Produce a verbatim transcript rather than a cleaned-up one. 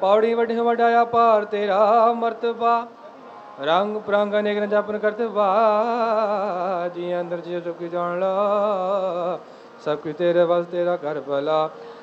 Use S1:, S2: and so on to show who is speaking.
S1: ਪੌੜੀ ਵੱਡੇ ਵਡਾਇਆ ਭਾਰ ਤੇਰਾ ਮਰਤਬਾ ਰੰਗ ਪ੍ਰੰਗ ਅਨੇਕ ਨ ਜਪਨ ਕਰਤਬਾ ਜੀ ਅੰਦਰ ਜੀ ਸੁਖੀ ਜਾਣ ਲਾ ਸਭ ਕੁ ਤੇਰੇ ਵਸ ਤੇਰਾ ਘਰ ਭਲਾ